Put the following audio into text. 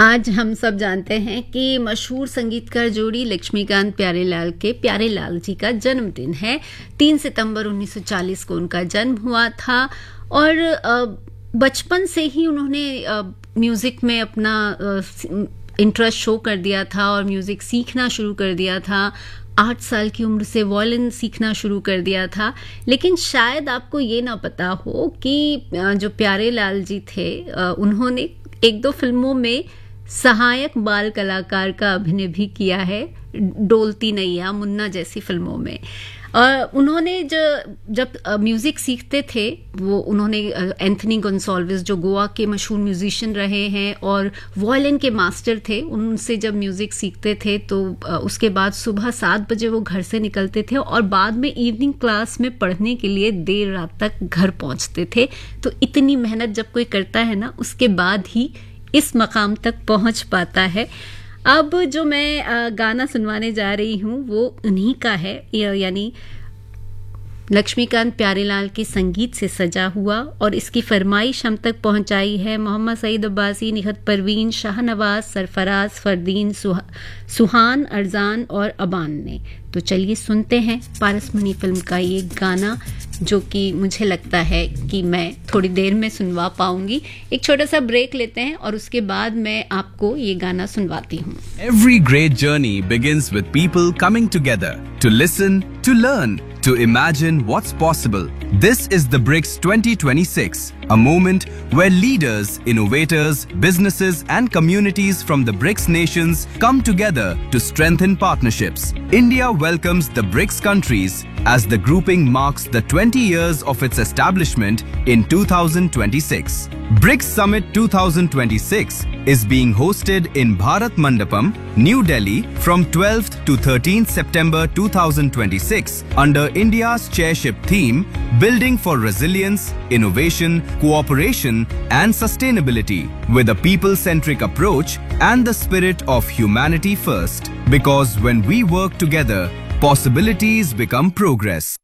आज हम सब जानते हैं कि मशहूर संगीतकार जोड़ी लक्ष्मीकांत प्यारेलाल के प्यारेलाल जी का जन्मदिन है। 3 सितंबर 1940 को उनका जन्म हुआ था और बचपन से ही उन्होंने म्यूज़िक में अपना इंटरेस्ट शो कर दिया था और म्यूज़िक सीखना शुरू कर दिया था। 8 साल की उम्र से वॉलिन सीखना शुरू कर दिया था। लेकिन शायद आपको ये ना पता हो कि जो प्यारेलाल जी थे उन्होंने 1-2 फिल्मों में सहायक बाल कलाकार का अभिनय भी किया है, डोलती नैया, मुन्ना जैसी फिल्मों में। उन्होंने जब म्यूज़िक सीखते थे वो उन्होंने एंथनी गोंसाल्विस जो गोवा के मशहूर म्यूजिशियन रहे हैं और वॉलिन के मास्टर थे, उनसे जब म्यूज़िक सीखते थे तो उसके बाद सुबह 7 बजे वो घर से निकलते थे और बाद में इवनिंग क्लास में पढ़ने के लिए देर रात तक घर पहुंचते थे। तो इतनी मेहनत जब कोई करता है ना, उसके बाद ही इस मकाम तक पहुंच पाता है। अब जो मैं गाना सुनवाने जा रही हूँ वो उन्हीं का है, यानी लक्ष्मीकांत प्यारेलाल के संगीत से सजा हुआ, और इसकी फरमाइश हम तक पहुंचाई है मोहम्मद सईद अब्बासी, निहत परवीन, शाहनवाज, सरफराज, फरदीन, सुहान, अरजान और अबान ने। तो चलिए सुनते हैं पारसमणि फिल्म का ये गाना, जो कि मुझे लगता है कि मैं थोड़ी देर में सुनवा पाऊंगी। एक छोटा सा ब्रेक लेते हैं और उसके बाद मैं आपको ये गाना सुनवाती हूँ। Every great journey begins with people coming together to listen, to learn, to imagine what's possible. This is the BRICS 2026, a moment where leaders, innovators, businesses and communities from the BRICS nations come together to strengthen partnerships. India welcomes the BRICS countries as the grouping marks the 20 years of its establishment in 2026. BRICS Summit 2026 is being hosted in Bharat Mandapam, New Delhi from 12th to 13th September 2026 under India's chairship theme Building for Resilience, Innovation, Cooperation and Sustainability with a people-centric approach and the spirit of humanity first. Because when we work together, possibilities become progress.